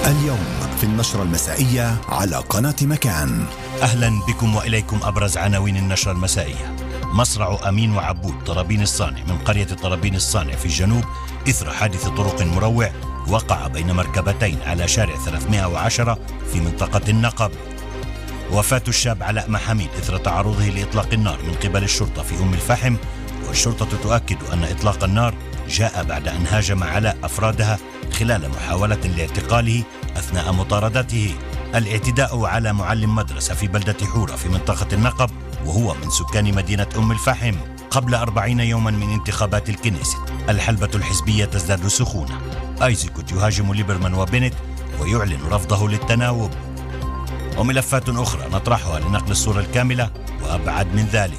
اليوم في النشرة المسائية على قناة مكان. أهلا بكم وإليكم أبرز عناوين النشرة المسائية. مصرع أمين وعبود طرابين الصانع من قرية طرابين الصانع في الجنوب إثر حادث طرق مروع وقع بين مركبتين على شارع 310 في منطقة النقب. وفاة الشاب علاء محاميد إثر تعرضه لإطلاق النار من قبل الشرطة في أم الفحم، والشرطة تؤكد أن إطلاق النار جاء بعد أن هاجم علاء أفرادها خلال محاولة لاعتقاله أثناء مطاردته. الاعتداء على معلم مدرسة في بلدة حورة في منطقة النقب وهو من سكان مدينة أم الفحم قبل 40 يوما من انتخابات الكنيست. الحلبة الحزبية تزداد سخونة. آيزيكوت يهاجم ليبرمان وبنت ويعلن رفضه للتناوب. وملفات أخرى نطرحها لنقل الصورة الكاملة وأبعد من ذلك.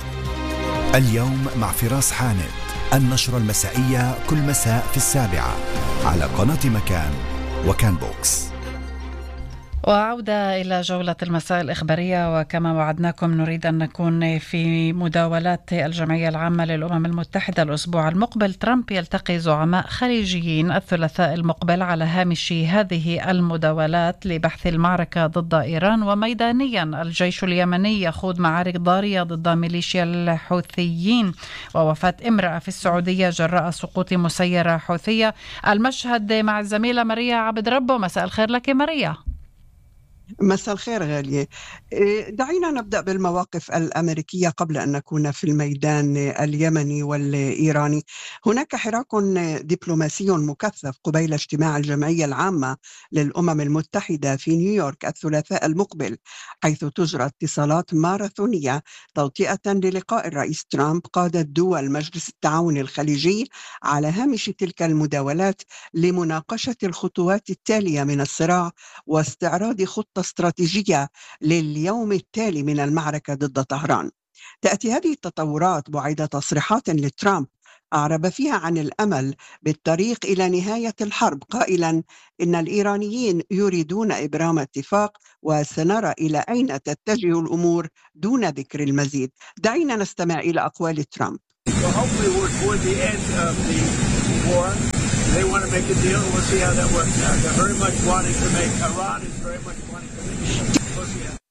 اليوم مع فراس حامد، النشرة المسائية كل مساء في 7 على قناة مكان وكان بوكس. وعودة إلى جولة المساء الإخبارية، وكما وعدناكم نريد أن نكون في مداولات الجمعية العامة للأمم المتحدة الأسبوع المقبل. ترامب يلتقي زعماء خليجيين الثلاثاء المقبل على هامش هذه المداولات لبحث المعركة ضد إيران. وميدانيا الجيش اليمني يخوض معارك ضارية ضد ميليشيا الحوثيين. ووفاة امرأة في السعودية جراء سقوط مسيرة حوثية. المشهد مع الزميلة ماريا عبد ربه. مساء الخير لك ماريا. مساء الخير غالية. دعينا نبدأ بالمواقف الأمريكية قبل أن نكون في الميدان اليمني والإيراني. هناك حراك دبلوماسي مكثف قبيل اجتماع الجمعية العامة للأمم المتحدة في نيويورك الثلاثاء المقبل، حيث تجرى اتصالات ماراثونية توطئة للقاء الرئيس ترامب قادة دول مجلس التعاون الخليجي على هامش تلك المداولات لمناقشة الخطوات التالية من الصراع واستعراض خطة استراتيجية لليوم التالي من المعركة ضد طهران. تأتي هذه التطورات بعد تصريحات لترامب أعرب فيها عن الأمل بالطريق إلى نهاية الحرب، قائلا إن الإيرانيين يريدون إبرام اتفاق وسنرى إلى أين تتجه الأمور دون ذكر المزيد. دعينا نستمع إلى أقوال ترامب. They want to make a deal. We'll see how that works out. They're very much wanting to make Iran is very much wanting to make. We'll see how.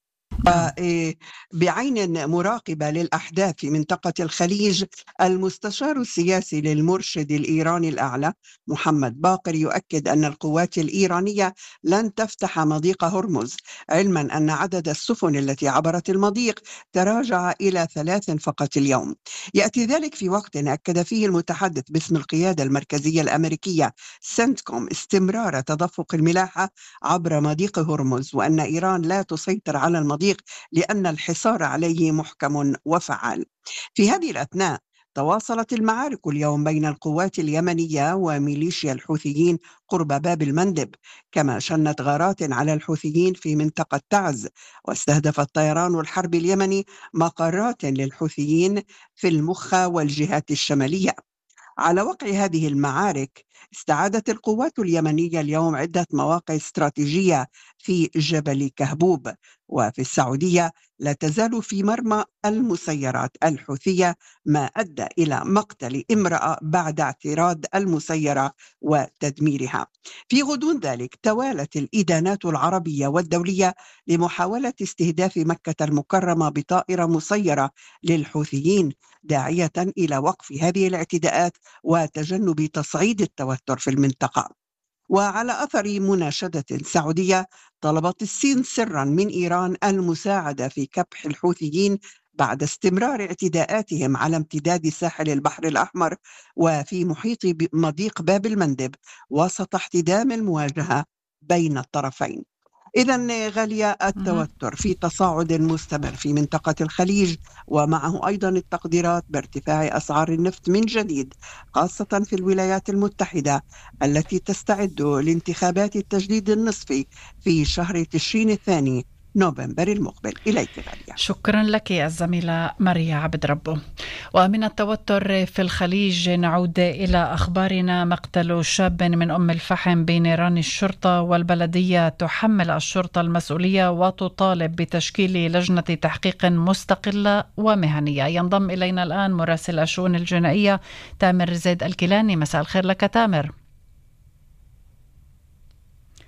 بعين مراقبة للأحداث في منطقة الخليج، المستشار السياسي للمرشد الإيراني الأعلى محمد باقر يؤكد أن القوات الإيرانية لن تفتح مضيق هرمز، علما أن عدد السفن التي عبرت المضيق تراجع إلى 3 فقط اليوم. يأتي ذلك في وقت أكد فيه المتحدث باسم القيادة المركزية الأمريكية سنتكوم استمرار تدفق الملاحة عبر مضيق هرمز، وأن إيران لا تسيطر على المضيق لأن الحصار عليه محكم وفعال. في هذه الأثناء تواصلت المعارك اليوم بين القوات اليمنية وميليشيا الحوثيين قرب باب المندب، كما شنت غارات على الحوثيين في منطقة تعز، واستهدف الطيران الحربي اليمني مقرات للحوثيين في المخا والجهات الشمالية. على وقع هذه المعارك استعادت القوات اليمنية اليوم عدة مواقع استراتيجية في جبل كهبوب. وفي السعودية لا تزال في مرمى المسيرات الحوثية، ما أدى إلى مقتل امرأة بعد اعتراض المسيرة وتدميرها. في غضون ذلك توالت الإدانات العربية والدولية لمحاولة استهداف مكة المكرمة بطائرة مسيرة للحوثيين، داعية إلى وقف هذه الاعتداءات وتجنب تصعيد التوتر في المنطقة. وعلى أثر مناشدة سعودية، طلبت الصين سرا من إيران المساعدة في كبح الحوثيين بعد استمرار اعتداءاتهم على امتداد ساحل البحر الأحمر وفي محيط مضيق باب المندب وسط احتدام المواجهة بين الطرفين. إذن غالية، التوتر في تصاعد مستمر في منطقة الخليج، ومعه أيضا التقديرات بارتفاع أسعار النفط من جديد، خاصة في الولايات المتحدة التي تستعد لانتخابات التجديد النصفي في شهر تشرين الثاني نوفمبر المقبل. إليك غالية. شكرا لك الزميلة ماريا عبد ربه. ومن التوتر في الخليج نعود إلى أخبارنا. مقتل شاب من أم الفحم بنيران. الشرطة والبلدية تحمل الشرطة المسؤولية وتطالب بتشكيل لجنة تحقيق مستقلة ومهنية. ينضم إلينا الآن مراسل الشؤون الجنائية تامر زيد الكيلاني. مساء الخير لك تامر.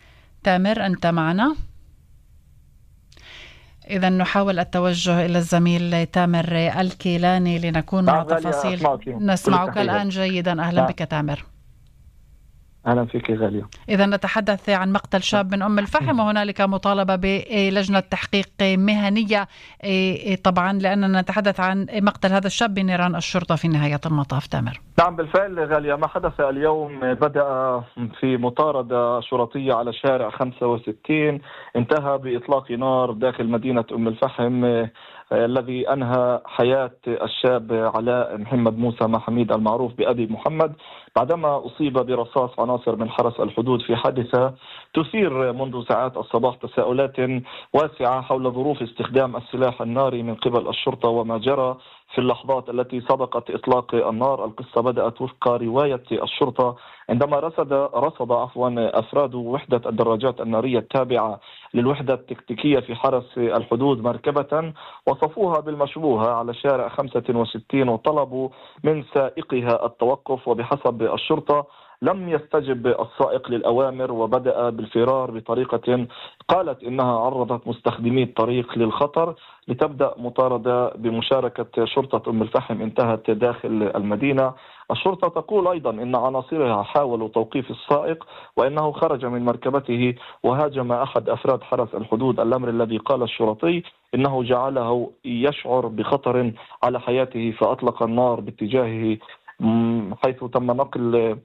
تامر أنت معنا؟ إذا نحاول التوجه إلى الزميل تامر الكيلاني لنكون مع تفاصيل. نسمعك الآن جيدا. أهلا بك تامر. أهلا فيك غالية. إذا نتحدث عن مقتل شاب من أم الفحم، وهنالك مطالبة بلجنة تحقيق مهنية طبعا، لأننا نتحدث عن مقتل هذا الشاب بنيران الشرطة في نهاية المطاف. تامر. نعم بالفعل غالية، ما حدث اليوم بدأ في مطاردة شرطية على شارع 65 انتهى بإطلاق نار داخل مدينة أم الفحم، الذي أنهى حياة الشاب علاء محمد موسى محميد المعروف بأبي محمد بعدما أصيب برصاص عناصر من حرس الحدود في حادثة تثير منذ ساعات الصباح تساؤلات واسعة حول ظروف استخدام السلاح الناري من قبل الشرطة وما جرى في اللحظات التي سبقت إطلاق النار. القصة بدأت وفق رواية الشرطة عندما رصد أفراد وحدة الدراجات النارية التابعة للوحدة التكتيكية في حرس الحدود مركبة وصفوها بالمشبوهة على شارع 65 وطلبوا من سائقها التوقف، وبحسب الشرطة لم يستجب السائق للأوامر وبدأ بالفرار بطريقة قالت إنها عرضت مستخدمي الطريق للخطر. لتبدأ مطاردة بمشاركة شرطة أم الفحم انتهت داخل المدينة. الشرطة تقول أيضا إن عناصرها حاولوا توقيف السائق وإنه خرج من مركبته وهاجم أحد أفراد حرس الحدود، الأمر الذي قال الشرطي إنه جعله يشعر بخطر على حياته فأطلق النار باتجاهه، حيث تم نقل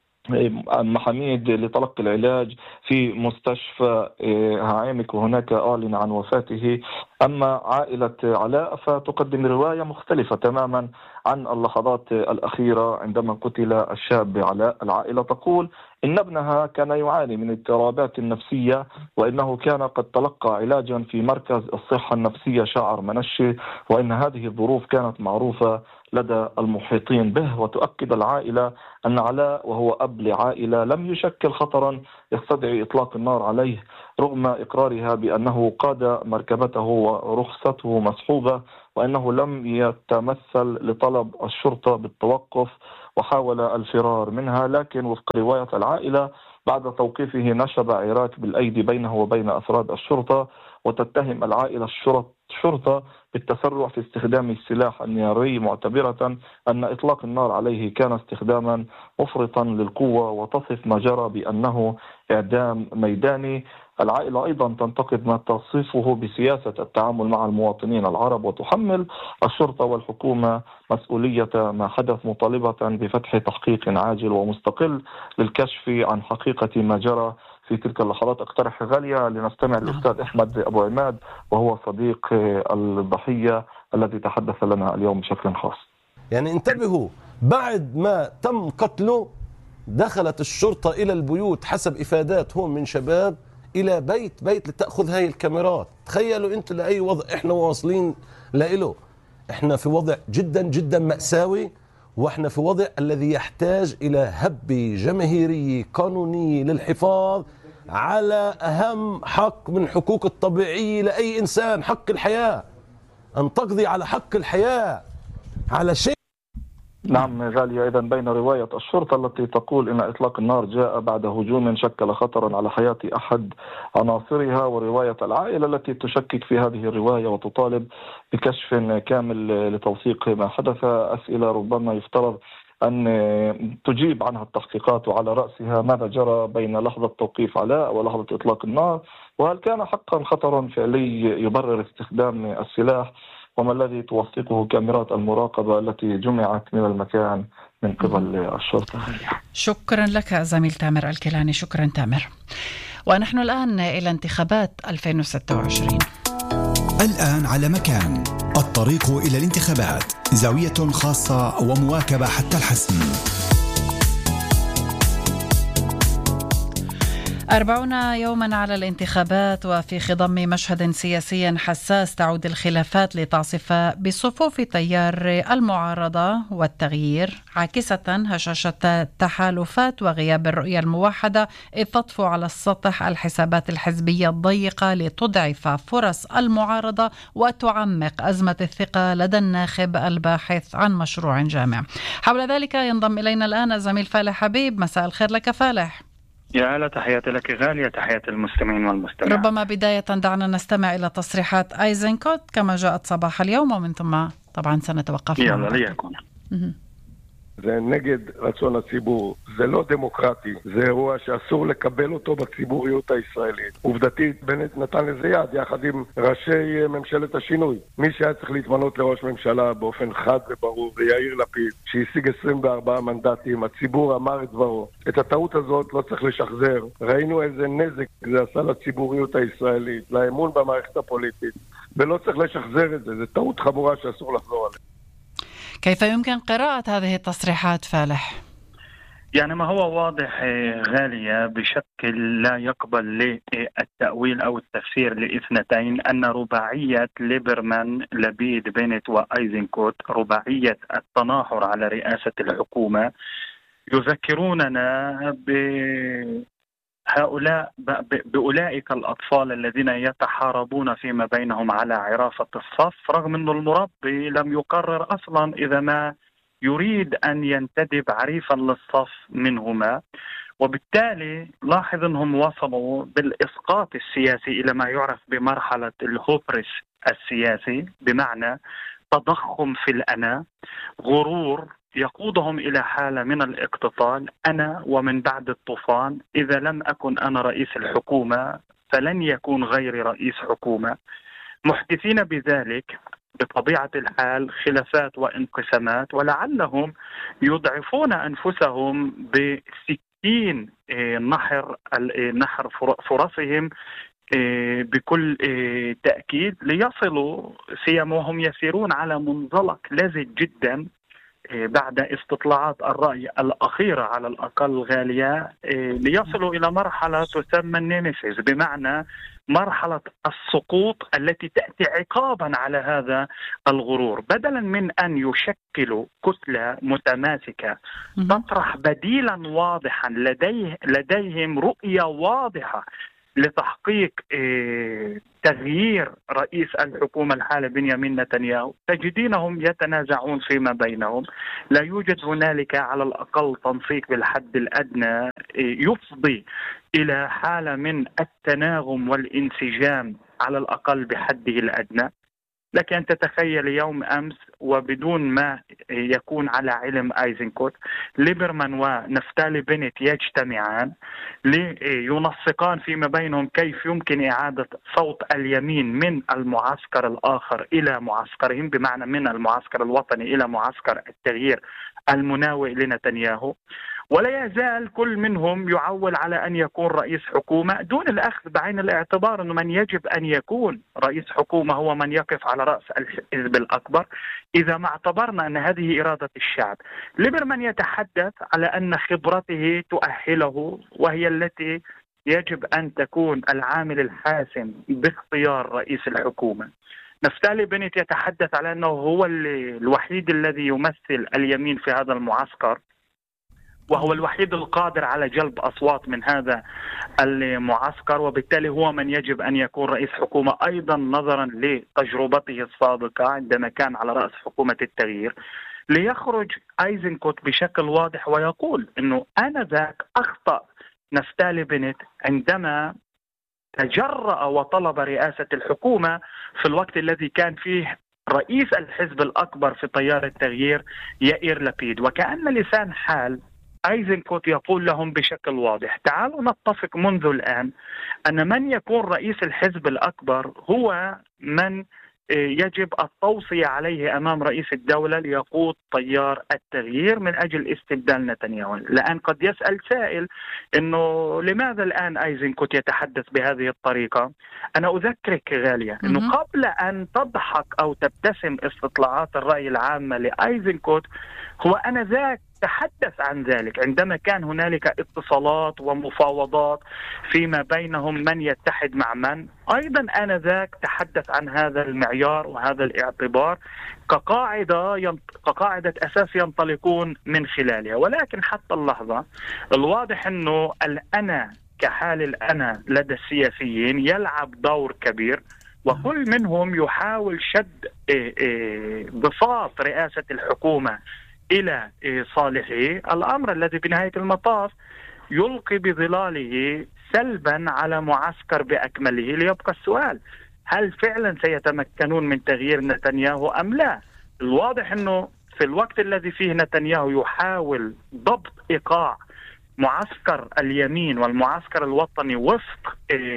محميد لتلقي العلاج في مستشفى هعيمك وهناك أعلن عن وفاته. أما عائلة علاء فتقدم رواية مختلفة تماما عن اللحظات الأخيرة عندما قتل الشاب علاء. العائلة تقول إن ابنها كان يعاني من اضطرابات نفسية وإنه كان قد تلقى علاجا في مركز الصحة النفسية شاعر منشي، وإن هذه الظروف كانت معروفة لدى المحيطين به. وتؤكد العائلة أن علاء وهو أب لعائلة لم يشكل خطرا يستدعي إطلاق النار عليه رغم إقرارها بأنه قاد مركبته ورخصته مسحوبة، وأنه لم يتمثل لطلب الشرطة بالتوقف وحاول الفرار منها. لكن وفق رواية العائلة بعد توقيفه نشب عراك بالأيدي بينه وبين أفراد الشرطة، وتتهم العائلة الشرطة بالتسرع في استخدام السلاح الناري معتبرة أن إطلاق النار عليه كان استخداما مفرطا للقوة، وتصف ما جرى بأنه إعدام ميداني. العائلة أيضا تنتقد ما تصفه بسياسة التعامل مع المواطنين العرب وتحمل الشرطة والحكومة مسؤولية ما حدث، مطالبة بفتح تحقيق عاجل ومستقل للكشف عن حقيقة ما جرى في تلك اللحظات. اقترح غالية لنستمع للأستاذ أحمد أبو عماد وهو صديق الضحية الذي تحدث لنا اليوم بشكل خاص. يعني انتبهوا، بعد ما تم قتله دخلت الشرطة إلى البيوت حسب إفادات هم من شباب إلى بيت لتأخذ هاي الكاميرات. تخيلوا أنتوا لأي وضع إحنا واصلين لإله. إحنا في وضع جدا جدا مأساوي، وإحنا في وضع الذي يحتاج إلى هبة جماهيرية قانونية للحفاظ على أهم حق من حقوق الطبيعية لأي إنسان، حق الحياة، أن تقضي على حق الحياة على شيء. نعم غالية، إذن بين رواية الشرطة التي تقول إن إطلاق النار جاء بعد هجوم شكل خطرا على حياة أحد عناصرها، ورواية العائلة التي تشكك في هذه الرواية وتطالب بكشف كامل لتوثيق ما حدث، أسئلة ربما يفترض أن تجيب عنها التحقيقات، وعلى رأسها ماذا جرى بين لحظة توقيف علاء ولحظة إطلاق النار، وهل كان حقا خطرا فعلي يبرر استخدام السلاح، وما الذي توثقه كاميرات المراقبة التي جمعت من المكان من قبل الشرطة. شكرا لك زميل تامر الكيلاني. شكرا تامر. ونحن الآن إلى انتخابات 2026. الآن على مكان، الطريق إلى الانتخابات، زاوية خاصة ومواكبة حتى الحسم. 40 يوما على الانتخابات، وفي خضم مشهد سياسي حساس تعود الخلافات لتعصف بصفوف تيار المعارضة والتغيير، عاكسة هشاشة التحالفات وغياب الرؤية الموحدة، إذ تطفو على السطح الحسابات الحزبية الضيقة لتضعف فرص المعارضة وتعمق أزمة الثقة لدى الناخب الباحث عن مشروع جامع. حول ذلك ينضم إلينا الآن الزميل فالح حبيب. مساء الخير لك فالح. يا هلا، تحياتي لك غالية، تحياتي المستمعين والمستمعات. ربما بداية دعنا نستمع إلى تصريحات أيزنكوت كما جاءت صباح اليوم، ومن ثم طبعا سنتوقف. يلا ليكن. זה נגד רצון הציבור, זה לא דמוקרטי, זה אירוע שאסור לקבל אותו בציבוריות הישראלית. עובדתית, בנט נתן לזה יד יחד עם ראשי ממשלת השינוי. מי שהיה צריך להתמנות לראש ממשלה באופן חד וברור, ויאיר לפיד, שהשיג 24 מנדטים, הציבור אמר את דברו. את הטעות הזאת לא צריך לשחזר. ראינו איזה נזק זה עשה לציבוריות הישראלית, לאמון במערכת הפוליטית, ולא צריך לשחזר את זה. זה טעות חמורה שאסור לחזור עליה. كيف يمكن قراءة هذه التصريحات فالح؟ يعني ما هو واضح غالية بشكل لا يقبل للتأويل أو التفسير لاثنتين، أن رباعية ليبرمان لبيد بنت وأيزنكوت، رباعية التناحر على رئاسة الحكومة، يذكروننا بأولئك الأطفال الذين يتحاربون فيما بينهم على عرافة الصف، رغم أن المربي لم يقرر أصلا إذا ما يريد أن ينتدب عريفا للصف منهما. وبالتالي لاحظ أنهم وصلوا بالإسقاط السياسي إلى ما يعرف بمرحلة الهوبرس السياسي، بمعنى تضخم في الأنا، غرور يقودهم إلى حالة من الاقتطال. أنا ومن بعد الطوفان، إذا لم أكن أنا رئيس الحكومة فلن يكون غيري رئيس حكومة، محدثين بذلك بطبيعة الحال خلافات وانقسامات، ولعلهم يضعفون أنفسهم بسكين نحر فرصهم بكل تأكيد ليصلوا، سيما وهم يسيرون على منزلق لزج جدا بعد استطلاعات الرأي الأخيرة على الأقل غالية، ليصلوا إلى مرحلة تسمى النيميسيس، بمعنى مرحلة السقوط التي تأتي عقابا على هذا الغرور. بدلا من أن يشكلوا كتلة متماسكة تطرح بديلا واضحا، لديهم رؤية واضحة لتحقيق تغيير رئيس الحكومة الحالي بنيامين نتنياهو، تجدينهم يتنازعون فيما بينهم. لا يوجد هنالك على الأقل تنسيق بالحد الأدنى يفضي إلى حالة من التناغم والانسجام على الأقل بحده الأدنى. لك أن تتخيل يوم أمس وبدون ما يكون على علم أيزنكوت، ليبرمان ونفتالي بنت يجتمعان لينسقان فيما بينهم كيف يمكن إعادة صوت اليمين من المعسكر الآخر إلى معسكرهم، بمعنى من المعسكر الوطني إلى معسكر التغيير المناوئ لنتنياهو. ولا يزال كل منهم يعول على أن يكون رئيس حكومة دون الأخذ بعين الاعتبار أنه من يجب أن يكون رئيس حكومة هو من يقف على رأس الحزب الأكبر، إذا ما اعتبرنا أن هذه إرادة الشعب. ليبرمان يتحدث على أن خبرته تؤهله، وهي التي يجب أن تكون العامل الحاسم باختيار رئيس الحكومة. نفتالي بنت يتحدث على أنه هو الوحيد الذي يمثل اليمين في هذا المعسكر، وهو الوحيد القادر على جلب أصوات من هذا المعسكر، وبالتالي هو من يجب أن يكون رئيس حكومة أيضا نظرا لتجربته السابقة عندما كان على رأس حكومة التغيير. ليخرج أيزنكوت بشكل واضح ويقول أنه آنذاك أخطأ نفتالي بنت عندما تجرأ وطلب رئاسة الحكومة في الوقت الذي كان فيه رئيس الحزب الأكبر في تيار التغيير يائير لبيد. وكأن لسان حال أيزنكوت يقول لهم بشكل واضح: تعالوا نتفق منذ الآن أن من يكون رئيس الحزب الأكبر هو من يجب التوصية عليه أمام رئيس الدولة ليقود تيار التغيير من أجل استبدال نتنياهو. لأن قد يسأل سائل أنه لماذا الآن أيزنكوت يتحدث بهذه الطريقة؟ أنا أذكرك غالية أنه قبل أن تضحك أو تبتسم استطلاعات الرأي العامة لأيزنكوت، هو آنذاك تحدث عن ذلك عندما كان هنالك اتصالات ومفاوضات فيما بينهم من يتحد مع من. أيضا آنذاك تحدث عن هذا المعيار وهذا الاعتبار كقاعدة أساس ينطلقون من خلالها. ولكن حتى اللحظة الواضح أنه الأنا كحال الأنا لدى السياسيين يلعب دور كبير، وكل منهم يحاول شد بساط رئاسة الحكومة إلى صالحه، الأمر الذي بنهاية المطاف يلقي بظلاله سلبا على معسكر بأكمله. ليبقى السؤال: هل فعلا سيتمكنون من تغيير نتنياهو أم لا؟ الواضح أنه في الوقت الذي فيه نتنياهو يحاول ضبط إيقاع معسكر اليمين والمعسكر الوطني وفق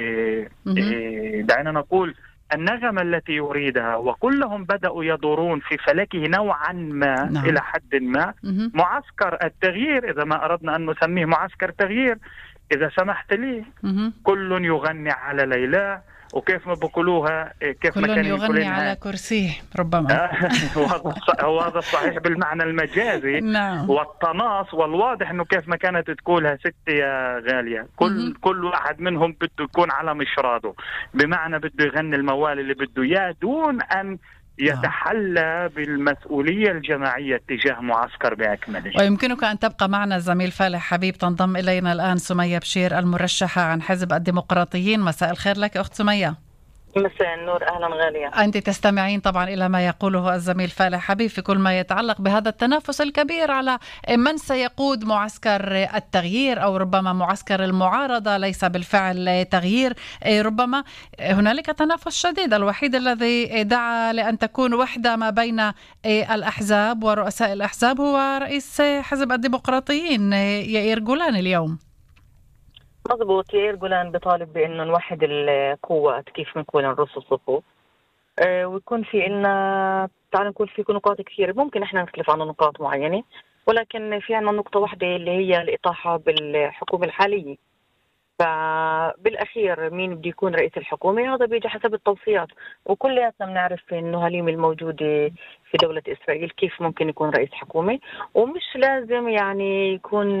دعينا نقول النغمة التي يريدها، وكلهم بدأوا يدورون في فلكه نوعا ما إلى حد ما. معسكر التغيير، إذا ما أردنا أن نسميه معسكر تغيير، إذا سمحت لي، كل يغني على ليلى، وكيف ما بقولوها كيف ما كان يغني على كرسيه ربما. وهذا صحيح بالمعنى المجازي. والطناس، والواضح انه كيف ما كانت تقولها ستي يا غالية، كل واحد منهم بده يكون على مشراده، بمعنى بده يغني الموال اللي بده اياه دون ان يتحلى بالمسؤولية الجماعية تجاه معسكر بأكمله. ويمكنك أن تبقى معنا الزميل فالح حبيب. تنضم إلينا الآن سمية بشير المرشحة عن حزب الديمقراطيين. مساء الخير لك أخت سمية. مساء النور، أهلا غالية. أنت تستمعين طبعا إلى ما يقوله الزميل فالح حبيب في كل ما يتعلق بهذا التنافس الكبير على من سيقود معسكر التغيير، أو ربما معسكر المعارضة ليس بالفعل تغيير. ربما هنالك تنافس شديد. الوحيد الذي دعا لأن تكون وحدة ما بين الأحزاب ورؤساء الأحزاب هو رئيس حزب الديمقراطيين يائير جولان اليوم. مضبوط، يائير جولان بطالب بأنه نوحد القوات، كيف نكون نرص الصفوف ويكون في لنا، تعال نقول في نقاط كثيرة ممكن احنا نختلف عن نقاط معينة، ولكن في عنا نقطة واحدة اللي هي الإطاحة بالحكومة الحالية. فبالأخير مين بده يكون رئيس الحكومة هذا بيجي حسب التوصيات، وكلياتنا بنعرف إنه هاليم الموجودة في دولة إسرائيل كيف ممكن يكون رئيس حكومة، ومش لازم يعني يكون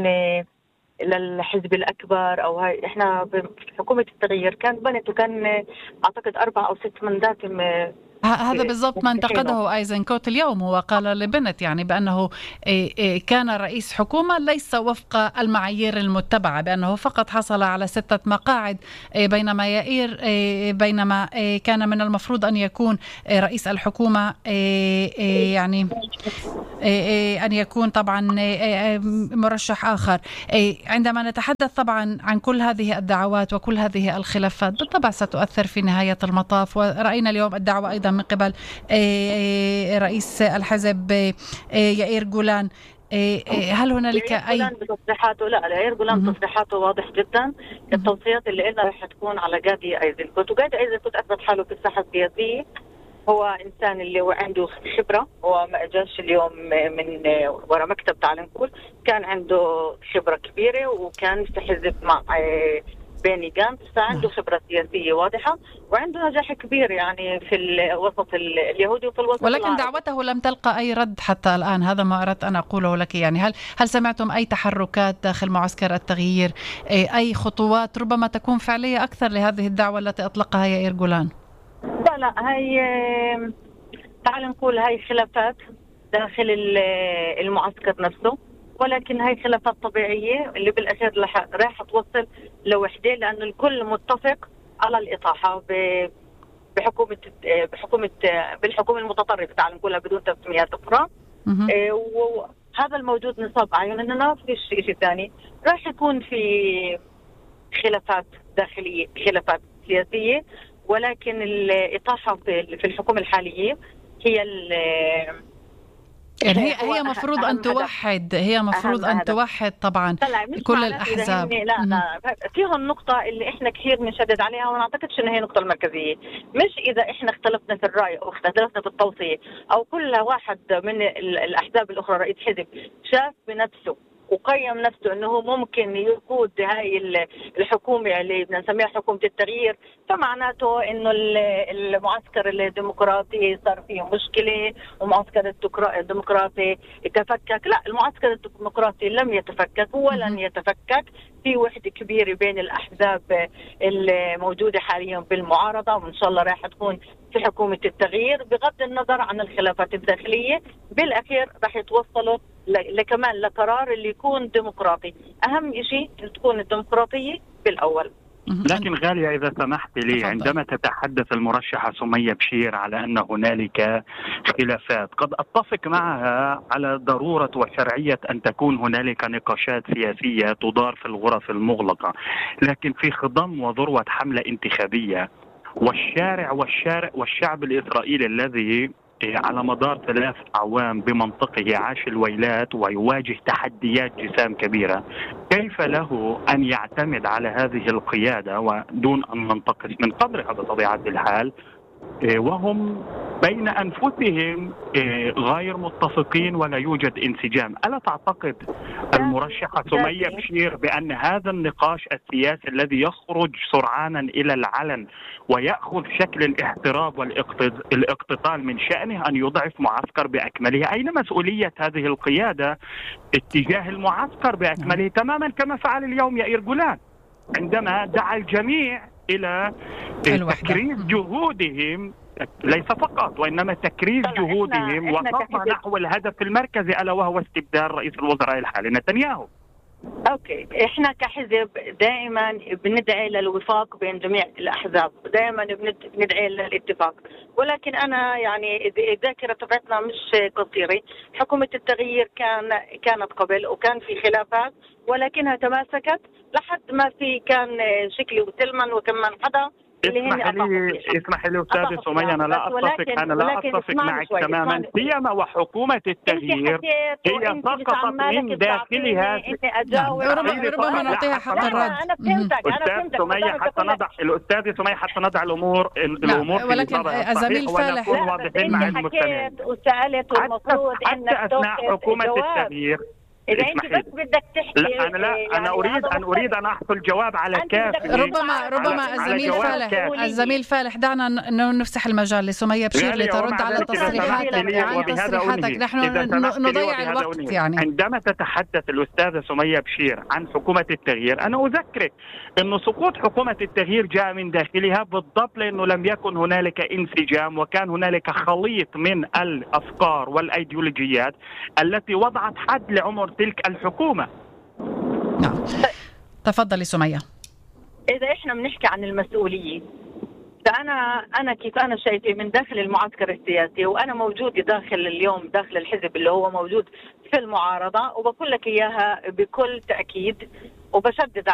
للحزب الأكبر أو هاي. إحنا بحكومة التغيير كان بنت وكان أعتقد 4 أو 6 مندات. هذا بالضبط ما انتقده أيزنكوت اليوم. هو قال لبنت يعني بأنه كان رئيس حكومة ليس وفق المعايير المتبعة، بأنه فقط حصل على 6 مقاعد، بينما يائير بينما كان من المفروض أن يكون رئيس الحكومة يعني أن يكون طبعا مرشح آخر. عندما نتحدث طبعا عن كل هذه الدعوات وكل هذه الخلافات بالطبع ستؤثر في نهاية المطاف، ورأينا اليوم الدعوة أيضا من قبل رئيس الحزب يائير جولان. هل هنالك أي تصريحاته؟ لا، يائير جولان تصريحاته واضح جدا. التوصيات اللي قلنا رح تكون على جادي أيزنكوت، وجادي أيزنكوت أثبت حاله في الساحة السياسية. هو إنسان اللي هو عنده خبرة، هو ما أجاش اليوم من وراء مكتب، تعال نقول كان عنده خبرة كبيرة، وكان في حزب مع بيني جانتس، فعنده خبرة سياسية واضحة وعنده نجاح كبير يعني في الوسط اليهودي وفي الوسط ولكن العربي. دعوته لم تلقى أي رد حتى الآن. هذا ما أردت أن أقوله لك. يعني هل سمعتم أي تحركات داخل معسكر التغيير، أي خطوات ربما تكون فعلية أكثر لهذه الدعوة التي أطلقها يائير جولان؟ لا هي تعال نقول هاي خلافات داخل المعسكر نفسه، ولكن هاي خلافات طبيعية اللي بالأخير راح توصل لوحدة، لأن الكل متفق على الإطاحة بالحكومة المتطرفة، تعال نقولها بدون تسميات أخرى. وهذا الموجود نصاب أعيننا، في شيء ثاني راح يكون في خلافات داخلية، خلافات سياسية، ولكن الإطاحة في الحكومة الحالية هي يعني هي مفروض أن توحد، هي مفروض أن توحد طبعا كل الأحزاب. لا فيهم نقطة اللي إحنا كثير بنشدد عليها، وما أعتقدش إن هي نقطة المركزية. مش إذا إحنا اختلفنا في الرأي أو اختلفنا في التوصية، أو كل واحد من الأحزاب الأخرى رئيس حزب شاف بنفسه وقيم نفسه أنه ممكن يقود هاي الحكومة اللي بدنا نسميها حكومة التغيير، فمعناته أنه المعسكر الديمقراطي صار فيه مشكلة ومعسكر الديمقراطي تفكك. لا، المعسكر الديمقراطي لم يتفكك ولن يتفكك. في وحدة كبيرة بين الأحزاب الموجودة حاليا بالمعارضة، وإن شاء الله راح تكون في حكومة التغيير بغض النظر عن الخلافات الداخلية. بالأخير راح يتوصلوا كمان لقرار اللي يكون ديمقراطي. أهم شيء تكون الديمقراطية بالأول. لكن غالية إذا سمحت لي، عندما تتحدث المرشحة سمية بشير على أن هنالك خلافات، قد أتفق معها على ضرورة وشرعية أن تكون هنالك نقاشات سياسية تدار في الغرف المغلقة، لكن في خضم وذروة حملة انتخابية والشعب الإسرائيلي الذي على مدار 3 أعوام بمنطقه عاش الويلات ويواجه تحديات جسام كبيرة، كيف له أن يعتمد على هذه القيادة ودون أن ننتقص من قدرها بطبيعة الحال وهم بين أنفسهم غير متفقين ولا يوجد انسجام؟ ألا تعتقد المرشحة سمية بشير بأن هذا النقاش السياسي الذي يخرج سرعانا إلى العلن ويأخذ شكل الاحتراب والاقتتال من شأنه أن يضعف معسكر بأكمله؟ أين مسؤولية هذه القيادة اتجاه المعسكر بأكمله؟ تماما كما فعل اليوم يائير جولان عندما دعا الجميع إلى تكريس جهودهم، ليس فقط وإنما تكريس جهودهم وخطوة نحو الهدف المركزي ألا وهو استبدال رئيس الوزراء الحالي نتنياهو. اوكي، احنا كحزب دائما بندعي للوفاق بين جميع الاحزاب، دائما بندعي للاتفاق، ولكن انا يعني الذاكره تبعتنا مش قصيره. حكومه التغيير كانت قبل وكان في خلافات ولكنها تماسكت لحد ما في كان شكلي وتلمن وكمان حدا اسمح لي أستاذ سمية، أنا لا أتفق معك تماما، سيما وحكومة التغيير هي سقطت من داخلها. ربما نعطيها حق الرد. أنا فهمتك الأستاذ سمية حتى نضع الأمور ولكن الزميل فالح أنت حكيت وسألت والمفروض أنك أثناء حكومة التغيير. إذا أنت بس بدك تحكي لا أنا أريد أن أحصل جواب على كافي. ربما الزميل فالح دعنا نفسح المجال لسمية بشير لترد على تصريحاتك. نحن نضيع الوقت يعني. عندما تتحدث الأستاذة سمية بشير عن حكومة التغيير، أنا أذكرك أن سقوط حكومة التغيير جاء من داخلها بالضبط لأنه لم يكن هنالك انسجام وكان هنالك خليط من الأفكار والأيديولوجيات التي وضعت حد لعمر تلك الحكومة. نعم، تفضلي سمية. إذا إحنا بنحكي عن المسؤولية، فأنا كيف أنا شايفة من داخل المعسكر السياسي، وأنا موجودة داخل الحزب اللي هو موجود في المعارضة، وبقول لك إياها بكل تأكيد وبشدد